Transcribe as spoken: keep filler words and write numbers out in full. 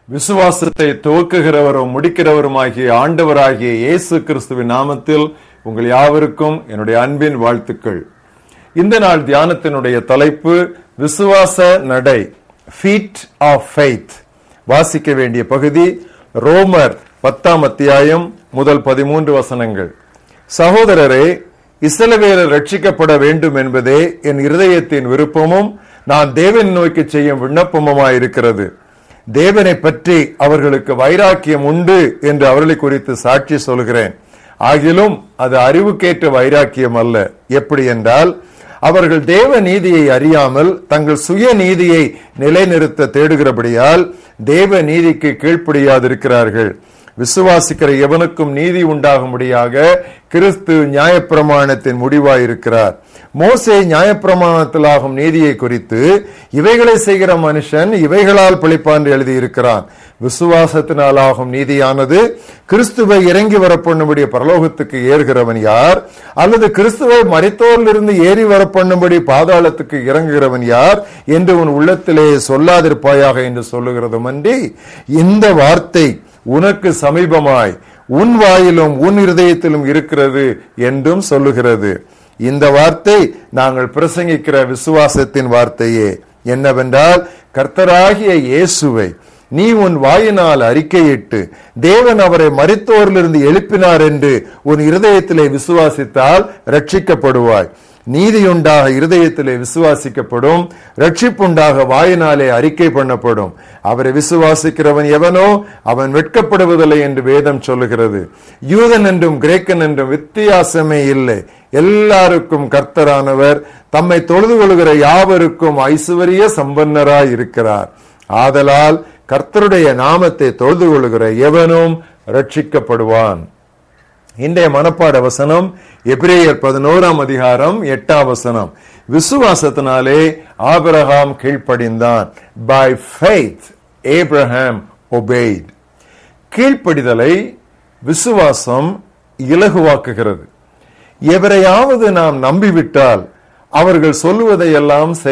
விசுவாசத்தை துவக்குகிறவரும் முடிக்கிறவருமாகிய ஆண்டவராகிய இயேசு கிறிஸ்துவின் நாமத்தில் உங்கள் யாவருக்கும் என்னுடைய அன்பின் வாழ்த்துக்கள். இந்த நாள் தியானத்தினுடைய தலைப்பு விசுவாச நடை, ஃபீட் ஆஃப் ஃபெய்த். வாசிக்க வேண்டிய பகுதி ரோமர் பத்தாம் அத்தியாயம் முதல் பதிமூன்று வசனங்கள். சகோதரரே, இஸ்ரவேலர் ரட்சிக்கப்பட வேண்டும் என்பதே என் இருதயத்தின் விருப்பமும் நான் தேவன் நோக்கி செய்யும் விண்ணப்பமுமாயிருக்கிறது. தேவனை பற்றி அவர்களுக்கு வைராக்கியம் உண்டு என்று அவர்களை குறித்து சாட்சி சொல்கிறேன். ஆகிலும் அது அறிவுக்கேற்ற வைராக்கியம் அல்ல. எப்படி என்றால், அவர்கள் தேவ நீதியை அறியாமல் தங்கள் சுய நீதியை நிலைநிறுத்த தேடுகிறபடியால் தேவ நீதிக்கு கீழ்ப்படியாதிருக்கிறார்கள். விசுவாசிக்கிற எவனுக்கும் நீதி உண்டாகும்படியாக கிறிஸ்து நியாயப்பிரமாணத்தின் முடிவாயிருக்கிறார். மோசே நியாயப்பிரமாணத்திலாகும் நீதியை குறித்து இவைகளை செய்கிற மனுஷன் இவைகளால் பிழைப்பான் எழுதியிருக்கிறான். விசுவாசத்தினாலாகும் நீதியானது கிறிஸ்துவை இறங்கி வரப்பண்ணும்படி பரலோகத்துக்கு ஏறுகிறவன் யார், அல்லது கிறிஸ்துவை மரித்தோரிலிருந்து ஏறி வரப்பண்ணும்படி பாதாளத்துக்கு இறங்குகிறவன் யார் என்று உன் உள்ளத்திலே சொல்லாதிருப்பாயாக என்று சொல்லுகிறதும் அன்றி, இந்த வார்த்தை உனக்கு சமீபமாய் உன் வாயிலும் உன் இருதயத்திலும் இருக்கிறது என்றும் சொல்லுகிறது. இந்த வார்த்தை நாங்கள் பிரசங்கிக்கிற விசுவாசத்தின் வார்த்தையே. என்னவென்றால், கர்த்தராகிய இயேசுவை நீ உன் வாயினால் அறிக்கையிட்டு தேவன் அவரை மரித்தோரிலிருந்து எழுப்பினார் என்று உன் இருதயத்திலே விசுவாசித்தால் ரட்சிக்கப்படுவாய். நீதியுண்டாக இருதயத்திலே விசுவாசிக்கப்படும், ரட்சிப்புண்டாக வாயினாலே அறிக்கை பண்ணப்படும். அவரை விசுவாசிக்கிறவன் எவனோ அவன் வெட்கப்படுவதில்லை என்று வேதம் சொல்லுகிறது. யூதன் என்றும் கிரேக்கன் என்றும் வித்தியாசமே இல்லை. எல்லாருக்கும் கர்த்தரானவர் தம்மை தொழுது கொள்கிற யாவருக்கும் ஐசுவரிய சம்பன்னராய் இருக்கிறார். ஆதலால் கர்த்தருடைய நாமத்தை தொழுது கொள்கிற எவனும் ரட்சிக்கப்படுவான். இன்றைய மனப்பாட வசனம் எபிரேயர் பதினோராம் அதிகாரம் எட்டாம் வசனம். விசுவாசத்தினாலே Abraham கீழ்ப்படிந்தான். By faith Abraham obeyed. கீழ்ப்படிதலை விசுவாசம் இலகுவாக்குகிறது. எவரையாவது நாம் நம்பிவிட்டால் அவர்கள் சொல்லுவதையெல்லாம்